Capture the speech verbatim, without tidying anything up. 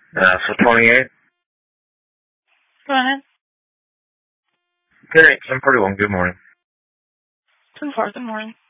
Uh, for twenty-eight? Go ahead. Okay, ten forty-one, good morning. ten four, good morning.